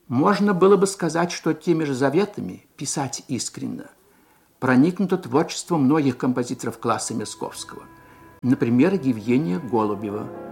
Можно было бы сказать, что теми же заветами писать искренно проникнуто творчество многих композиторов класса Мясковского. Например, Евгения Голубева.